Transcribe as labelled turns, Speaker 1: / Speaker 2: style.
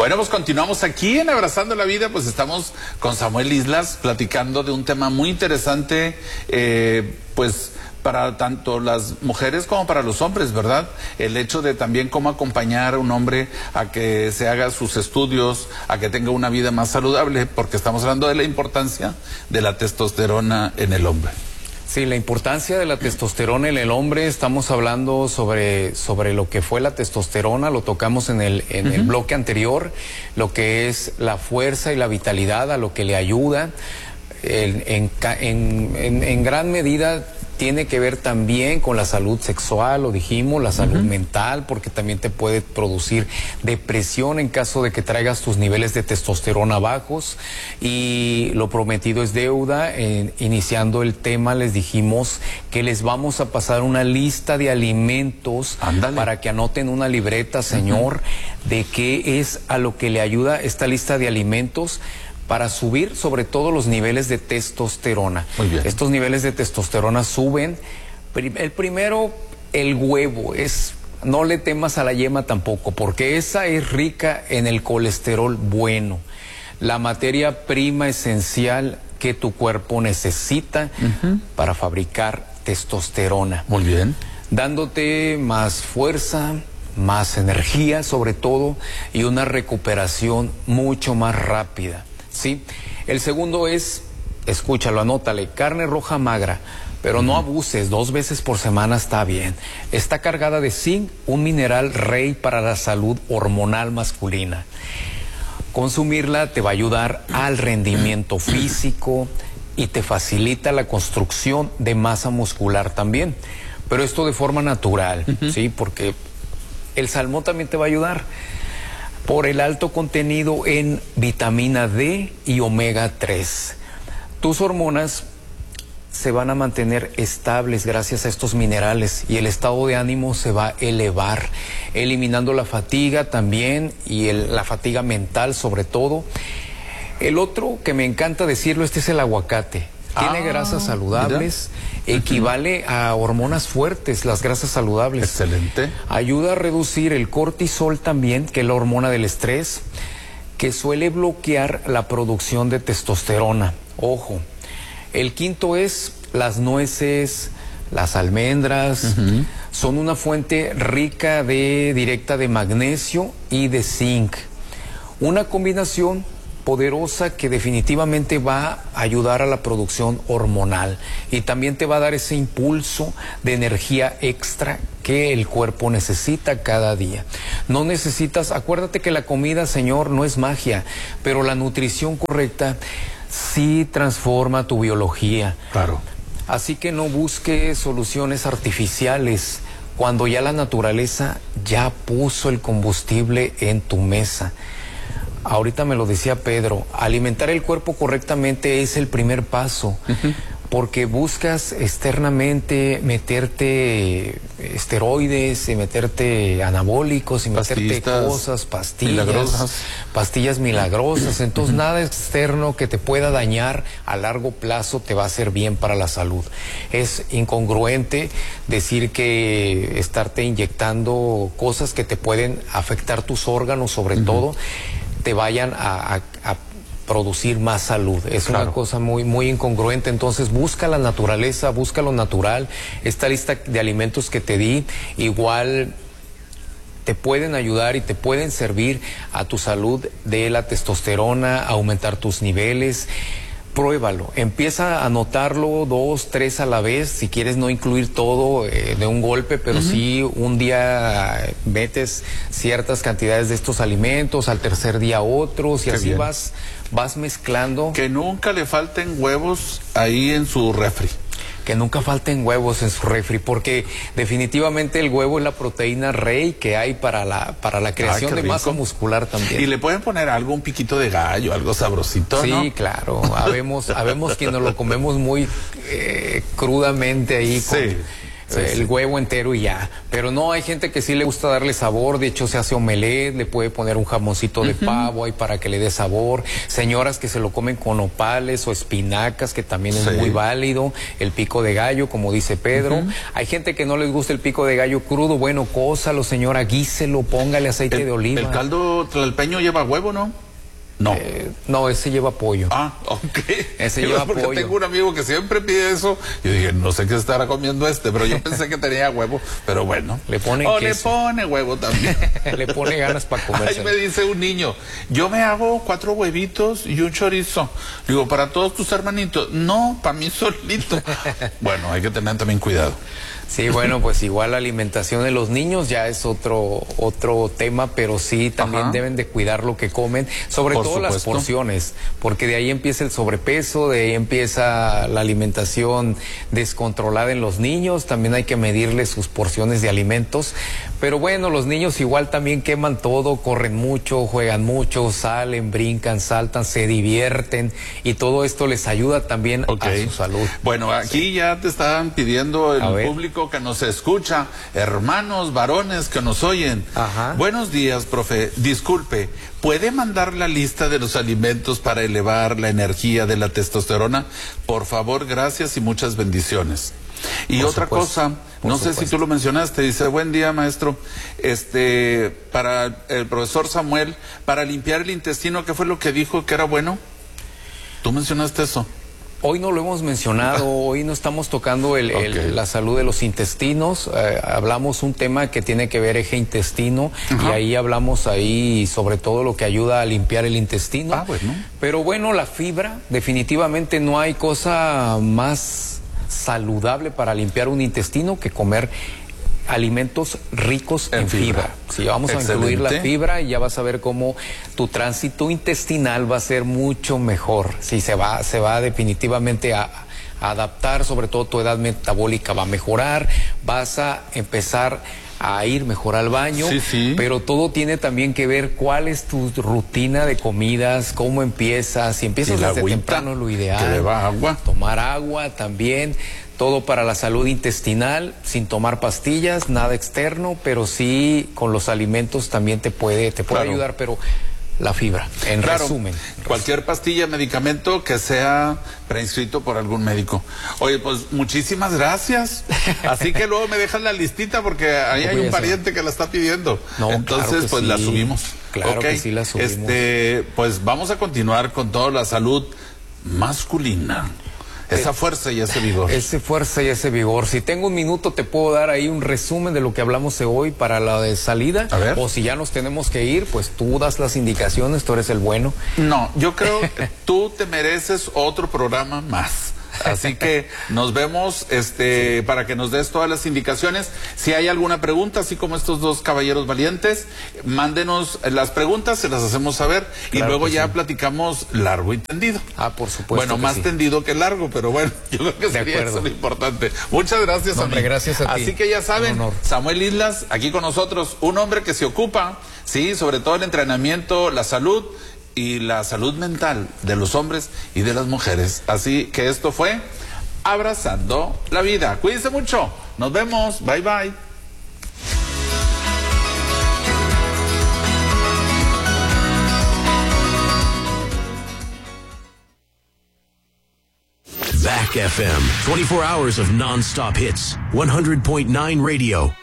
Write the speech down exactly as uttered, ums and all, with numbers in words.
Speaker 1: Bueno, pues continuamos aquí en Abrazando la Vida, pues estamos con Samuel Islas platicando de un tema muy interesante, eh, pues para tanto las mujeres como para los hombres, ¿verdad? El hecho de también cómo acompañar a un hombre a que se haga sus estudios, a que tenga una vida más saludable, porque estamos hablando de la importancia de la testosterona en el hombre.
Speaker 2: Sí, la importancia de la testosterona en el hombre, estamos hablando sobre, sobre lo que fue la testosterona, lo tocamos en el, en uh-huh. el bloque anterior, lo que es la fuerza y la vitalidad, a lo que le ayuda, en, en, en, en gran medida tiene que ver también con la salud sexual, lo dijimos, la salud uh-huh. mental, porque también te puede producir depresión en caso de que traigas tus niveles de testosterona bajos. Y lo prometido es deuda. Eh, iniciando el tema les dijimos que les vamos a pasar una lista de alimentos. Ándale. Para que anoten una libreta, señor, uh-huh. de qué es a lo que le ayuda esta lista de alimentos para subir sobre todo los niveles de testosterona.
Speaker 1: Muy bien.
Speaker 2: Estos niveles de testosterona suben. El primero, el huevo, es, no le temas a la yema tampoco, porque esa es rica en el colesterol bueno, la materia prima esencial que tu cuerpo necesita uh-huh. para fabricar testosterona.
Speaker 1: Muy bien.
Speaker 2: Dándote más fuerza, más energía sobre todo, y una recuperación mucho más rápida. Sí, el segundo es, escúchalo, anótale, carne roja magra, pero uh-huh. no abuses, dos veces por semana está bien. Está cargada de zinc, un mineral rey para la salud hormonal masculina. Consumirla te va a ayudar al rendimiento físico y te facilita la construcción de masa muscular también, pero esto de forma natural, uh-huh. ¿sí? Porque el salmón también te va a ayudar por el alto contenido en vitamina D y omega tres. Tus hormonas se van a mantener estables gracias a estos minerales y el estado de ánimo se va a elevar, eliminando la fatiga también y el, la fatiga mental sobre todo. El otro que me encanta decirlo, este es el aguacate. Tiene ah, grasas saludables, mira. Equivale a hormonas fuertes, las grasas saludables.
Speaker 1: Excelente.
Speaker 2: Ayuda a reducir el cortisol también, que es la hormona del estrés, que suele bloquear la producción de testosterona. Ojo. El quinto es las nueces, las almendras, uh-huh. son una fuente rica de directa de magnesio y de zinc. Una combinación poderosa que definitivamente va a ayudar a la producción hormonal y también te va a dar ese impulso de energía extra que el cuerpo necesita cada día. No necesitas, acuérdate que la comida, señor, no es magia, pero la nutrición correcta sí transforma tu biología.
Speaker 1: Claro.
Speaker 2: Así que no busques soluciones artificiales cuando ya la naturaleza ya puso el combustible en tu mesa. Ahorita me lo decía Pedro, alimentar el cuerpo correctamente es el primer paso, uh-huh. porque buscas externamente meterte esteroides y meterte anabólicos y meterte
Speaker 1: Pastillitas
Speaker 2: cosas, pastillas,
Speaker 1: milagrosas.
Speaker 2: pastillas milagrosas, entonces uh-huh. nada externo que te pueda dañar a largo plazo te va a hacer bien para la salud. Es incongruente decir que estarte inyectando cosas que te pueden afectar tus órganos sobre uh-huh. todo, te vayan a, a, a producir más salud. Es claro. una cosa muy, muy incongruente. Entonces busca la naturaleza, busca lo natural. Esta lista de alimentos que te di igual te pueden ayudar y te pueden servir a tu salud de la testosterona, a aumentar tus niveles. Pruébalo, empieza a anotarlo dos, tres a la vez, si quieres no incluir todo eh, de un golpe, pero uh-huh. sí un día metes ciertas cantidades de estos alimentos, al tercer día otros, y Qué así bien. vas vas mezclando.
Speaker 1: Que nunca le falten huevos ahí en su refri.
Speaker 2: Que nunca falten huevos en su refri, porque definitivamente el huevo es la proteína rey que hay para la para la creación Ay, de masa muscular también.
Speaker 1: Y le pueden poner algo, un piquito de gallo, algo sabrosito,
Speaker 2: sí,
Speaker 1: ¿no?
Speaker 2: Sí, claro. Habemos, habemos quienes lo comemos muy eh, crudamente ahí.
Speaker 1: Sí.
Speaker 2: Con,
Speaker 1: Sí,
Speaker 2: el
Speaker 1: sí.
Speaker 2: huevo entero y ya. Pero no, hay gente que sí le gusta darle sabor, de hecho se hace omelette, le puede poner un jamoncito de uh-huh. pavo ahí para que le dé sabor. Señoras que se lo comen con nopales o espinacas, que también es sí. muy válido. El pico de gallo, como dice Pedro. Uh-huh. Hay gente que no les gusta el pico de gallo crudo, bueno, cósalo, señora, guíselo, póngale aceite
Speaker 1: el,
Speaker 2: de oliva.
Speaker 1: El caldo tlalpeño lleva huevo, ¿no? No.
Speaker 2: Eh, no, ese lleva pollo.
Speaker 1: Ah, ok.
Speaker 2: Ese lleva
Speaker 1: porque
Speaker 2: pollo.
Speaker 1: Tengo un amigo que siempre pide eso. Yo dije, no sé qué estará comiendo este, pero yo pensé que tenía huevo. Pero bueno.
Speaker 2: Le pone
Speaker 1: O
Speaker 2: queso.
Speaker 1: le pone huevo también.
Speaker 2: Le pone ganas para comerse.
Speaker 1: Ahí me dice un niño, yo me hago cuatro huevitos y un chorizo. Digo, ¿para todos tus hermanitos? No, para mí solito. Bueno, hay que tener también cuidado.
Speaker 2: Sí, bueno, pues igual la alimentación de los niños ya es otro otro tema, pero sí también Ajá. deben de cuidar lo que comen, sobre
Speaker 1: Por
Speaker 2: todo
Speaker 1: supuesto.
Speaker 2: las porciones, porque de ahí empieza el sobrepeso, de ahí empieza la alimentación descontrolada en los niños, también hay que medirles sus porciones de alimentos, pero bueno, los niños igual también queman todo, corren mucho, juegan mucho, salen, brincan, saltan, se divierten y todo esto les ayuda también okay. a su salud.
Speaker 1: Bueno, aquí sí. ya te estaban pidiendo el público que nos escucha, hermanos varones que nos oyen.
Speaker 2: Ajá.
Speaker 1: Buenos días, profe. Disculpe, ¿puede mandar la lista de los alimentos para elevar la energía de la testosterona? Por favor, gracias y muchas bendiciones. Y
Speaker 2: Por
Speaker 1: otra
Speaker 2: supuesto.
Speaker 1: cosa,
Speaker 2: Por
Speaker 1: no
Speaker 2: supuesto.
Speaker 1: sé si tú lo mencionaste, dice, buen día, maestro. Este, para el profesor Samuel, para limpiar el intestino, ¿qué fue lo que dijo que era bueno? ¿Tú mencionaste eso?
Speaker 2: Hoy no lo hemos mencionado, hoy no estamos tocando el, el, okay. la salud de los intestinos, eh, hablamos un tema que tiene que ver eje intestino uh-huh. y ahí hablamos ahí sobre todo lo que ayuda a limpiar el intestino.
Speaker 1: Ah, bueno.
Speaker 2: Pero bueno, la fibra, definitivamente no hay cosa más saludable para limpiar un intestino que comer alimentos ricos en, en fibra. fibra. Si vamos Excelente. a incluir la fibra y ya vas a ver cómo tu tránsito intestinal va a ser mucho mejor. Si se va, se va definitivamente a, a adaptar, sobre todo tu edad metabólica va a mejorar, vas a empezar a ir mejor al baño,
Speaker 1: sí, sí.
Speaker 2: pero todo tiene también que ver cuál es tu rutina de comidas, cómo empiezas, si empiezas desde agüita, temprano lo ideal,
Speaker 1: que beba agua.
Speaker 2: tomar agua también, todo para la salud intestinal, sin tomar pastillas, nada externo, pero sí con los alimentos también te puede, te puede claro. ayudar, pero la fibra, en
Speaker 1: claro,
Speaker 2: resumen.
Speaker 1: Cualquier pastilla, medicamento que sea prescrito por algún médico. Oye, pues muchísimas gracias. Así que luego me dejas la listita porque ahí hay un pariente que la está pidiendo.
Speaker 2: No,
Speaker 1: Entonces,
Speaker 2: claro
Speaker 1: pues
Speaker 2: sí.
Speaker 1: la subimos.
Speaker 2: Claro
Speaker 1: okay.
Speaker 2: que sí la subimos.
Speaker 1: Este, pues vamos a continuar con toda la salud masculina. Esa fuerza y ese vigor.
Speaker 2: Ese fuerza y ese vigor. Si tengo un minuto, te puedo dar ahí un resumen de lo que hablamos de hoy para la de salida.
Speaker 1: A ver.
Speaker 2: O si ya nos tenemos que ir, pues tú das las indicaciones, tú eres el bueno.
Speaker 1: No, yo creo que tú te mereces otro programa más. Así que nos vemos este sí. para que nos des todas las indicaciones. Si hay alguna pregunta, así como estos dos caballeros valientes, mándenos las preguntas, se las hacemos saber claro y luego ya sí. platicamos largo y tendido.
Speaker 2: Ah, por supuesto.
Speaker 1: Bueno, más
Speaker 2: sí.
Speaker 1: tendido que largo, pero bueno, yo creo que sería eso lo importante. Muchas gracias,
Speaker 2: no,
Speaker 1: a
Speaker 2: hombre, gracias a ti.
Speaker 1: Así que ya saben, Samuel Islas, aquí con nosotros, un hombre que se ocupa, sí, sobre todo el entrenamiento, la salud y la salud mental de los hombres y de las mujeres. Así que esto fue Abrazando la Vida. Cuídense mucho. Nos vemos. Bye, bye.
Speaker 3: Back F M, twenty-four hours of non-stop hits, one hundred point nine radio.